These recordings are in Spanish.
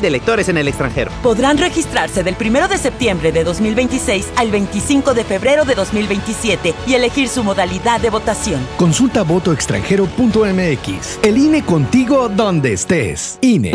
de lectores en el extranjero. Podrán registrarse del 1 de septiembre de 2026 al 25 de febrero de 2027 y elegir su modalidad de votación. Consulta votoextranjero.mx. El INE contigo donde estés. INE.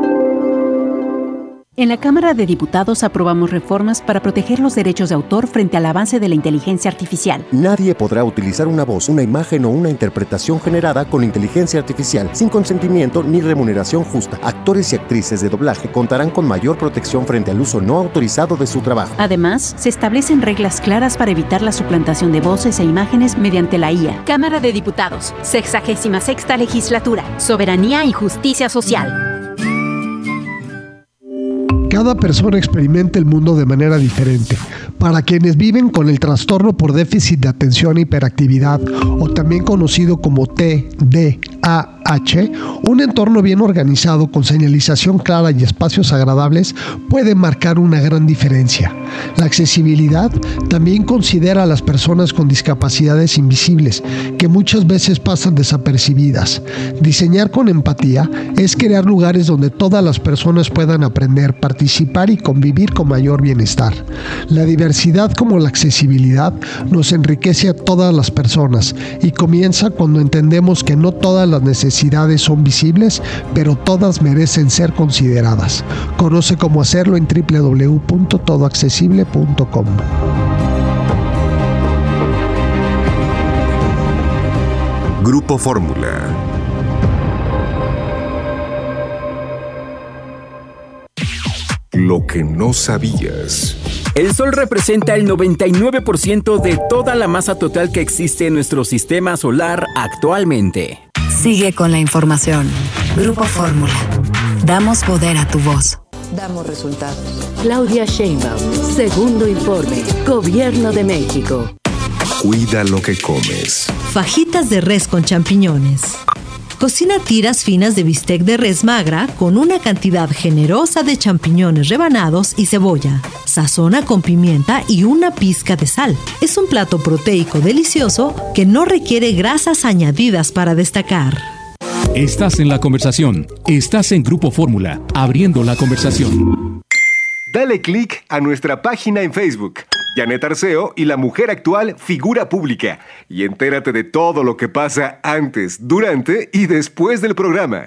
En la Cámara de Diputados aprobamos reformas para proteger los derechos de autor frente al avance de la inteligencia artificial. Nadie podrá utilizar una voz, una imagen o una interpretación generada con inteligencia artificial sin consentimiento ni remuneración justa. Actores y actrices de doblaje contarán con mayor protección frente al uso no autorizado de su trabajo. Además, se establecen reglas claras para evitar la suplantación de voces e imágenes mediante la IA. Cámara de Diputados, 66ª Legislatura, Soberanía y Justicia Social. Cada persona experimenta el mundo de manera diferente. Para quienes viven con el trastorno por déficit de atención e hiperactividad, o también conocido como TDAH, un entorno bien organizado con señalización clara y espacios agradables puede marcar una gran diferencia. La accesibilidad también considera a las personas con discapacidades invisibles, que muchas veces pasan desapercibidas. Diseñar con empatía es crear lugares donde todas las personas puedan aprender, participar y convivir con mayor bienestar. La diversidad como la accesibilidad nos enriquece a todas las personas y comienza cuando entendemos que no todas las necesidades son visibles, pero todas merecen ser consideradas. Conoce cómo hacerlo en www.todoaccesible.com. Grupo Fórmula. Lo que no sabías. El Sol representa el 99% de toda la masa total que existe en nuestro sistema solar actualmente. Sigue con la información. Grupo Fórmula. Damos poder a tu voz. Damos resultados. Claudia Sheinbaum, segundo informe. Gobierno de México. Cuida lo que comes. Fajitas de res con champiñones. Cocina tiras finas de bistec de res magra con una cantidad generosa de champiñones rebanados y cebolla. Sazona con pimienta y una pizca de sal. Es un plato proteico delicioso que no requiere grasas añadidas para destacar. Estás en la conversación. Estás en Grupo Fórmula, abriendo la conversación. Dale click a nuestra página en Facebook. Janet Arceo y la mujer actual figura pública. Y entérate de todo lo que pasa antes, durante y después del programa.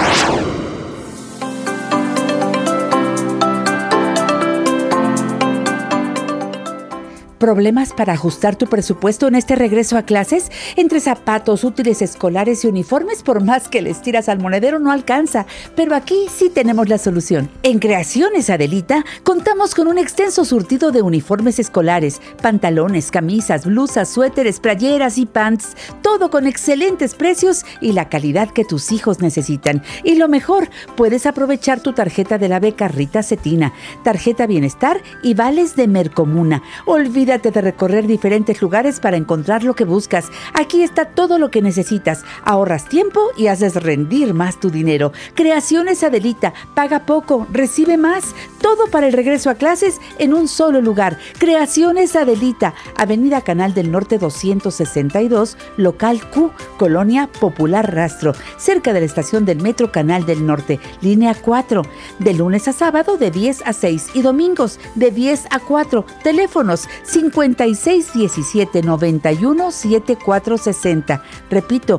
¿Problemas para ajustar tu presupuesto en este regreso a clases? Entre zapatos, útiles escolares y uniformes, por más que les tiras al monedero, no alcanza. Pero aquí sí tenemos la solución. En Creaciones Adelita contamos con un extenso surtido de uniformes escolares, pantalones, camisas, blusas, suéteres, playeras y pants. Todo con excelentes precios y la calidad que tus hijos necesitan. Y lo mejor, puedes aprovechar tu tarjeta de la beca Rita Cetina, tarjeta Bienestar y vales de Mercomuna. Olvídate de recorrer diferentes lugares para encontrar lo que buscas. Aquí está todo lo que necesitas. Ahorras tiempo y haces rendir más tu dinero. Creaciones Adelita. Paga poco, recibe más. Todo para el regreso a clases en un solo lugar. Creaciones Adelita. Avenida Canal del Norte 262, Local Q, Colonia Popular Rastro, cerca de la estación del Metro Canal del Norte, línea 4. De lunes a sábado de 10 a 6 y domingos de 10 a 4. Teléfonos 5617 91 7460. Repito,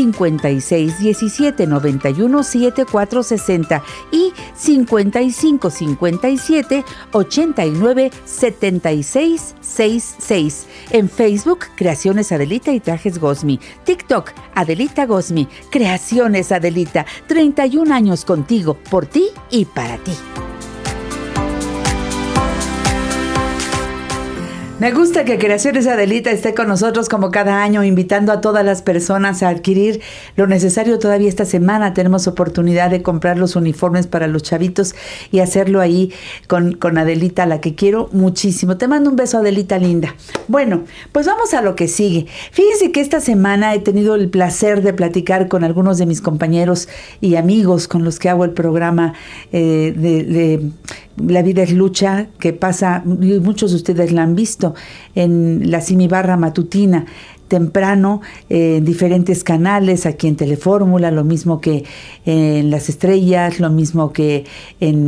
5617 91 7460 y 5557 89 76 66. En Facebook, Creaciones Adelita y Trajes Gosmi. TikTok, Adelita Gosmi. Creaciones Adelita. 31 años contigo, por ti y para ti. Me gusta que Creaciones Adelita esté con nosotros como cada año, invitando a todas las personas a adquirir lo necesario. Todavía esta semana tenemos oportunidad de comprar los uniformes para los chavitos y hacerlo ahí con Adelita, a la que quiero muchísimo. Te mando un beso, Adelita linda. Bueno, pues vamos a lo que sigue. Fíjense que esta semana he tenido el placer de platicar con algunos de mis compañeros y amigos con los que hago el programa de La Vida es Lucha, que pasa, muchos de ustedes la han visto, en la Simibarra matutina, temprano, en diferentes canales, aquí en Telefórmula, lo mismo que en Las Estrellas, lo mismo que en